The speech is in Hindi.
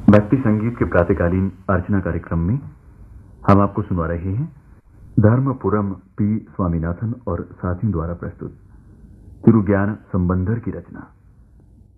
भक्ति संगीत के प्रातःकालीन अर्चना कार्यक्रम में हम आपको सुना रहे हैं धर्मपुरम पी स्वामीनाथन और साथियों द्वारा प्रस्तुत तिरुज्ञान संबंधर की रचना।